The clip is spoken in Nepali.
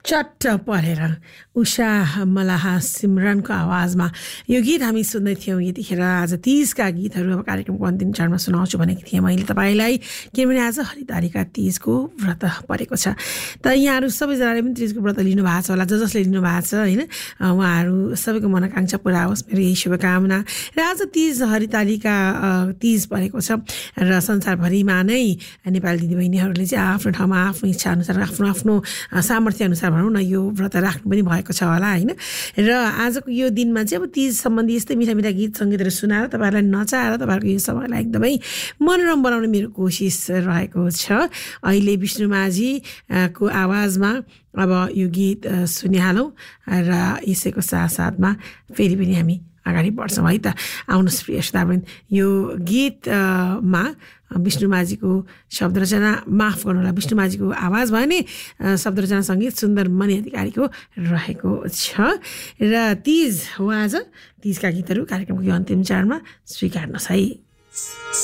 चट्ट परेर उषा मलाहा सिमरनको आवाजमा यो गीत हामी सुन्दै थियौँ। यतिखेर आज 30का गीतहरू अब कार्यक्रमको अन्तिम चरणमा सुनाउँछु भनेको थिएँ मैले तपाईँलाई, किनभने आज हरितालिका तीजको व्रत परेको छ। त यहाँहरू सबैजनाले पनि तीजको व्रत लिनुभएको छ होला, जसले लिनुभएको छ होइन, उहाँहरू सबैको मनोकांक्षा पुरा होस्, मेरो यही शुभकामना। र आज तीज हरितालिका तीज परेको छ र संसारभरिमा नै नेपाली दिदीबहिनीहरूले चाहिँ आफ्नो ठाउँमा आफ्नो इच्छाअनुसार आफ्नो आफ्नो सामर्थ्य अनुसार भनौँ न यो व्रत राख्नु पनि भएको छ होला होइन। र आजको यो दिनमा चाहिँ अब तीज सम्बन्धी यस्तै मिठा मिठा गीत सङ्गीतहरू सुनाएर तपाईँहरूलाई नचाएर तपाईँहरूको यो समयलाई एकदमै मनोरम बनाउने मेरो कोसिस रहेको छ। अहिले विष्णु माझीको आवाजमा अब यो गीत सुनिहालौँ र यसैको साथसाथमा फेरि पनि हामी अगाडि बढ्छौँ है त। आउनुहोस् प्रिय श्रोतावृन्द, यो गीतमा विष्णु माझीको शब्द रचना, माफ गर्नुहोला, विष्णु माझीको आवाज भयो नि, शब्द रचना सङ्गीत सुन्दर मणि अधिकारीको रहेको छ। र तीज हो आज, तीजका गीतहरू कार्यक्रमको यो अन्तिम चरणमा स्वीकार्नुहोस् है।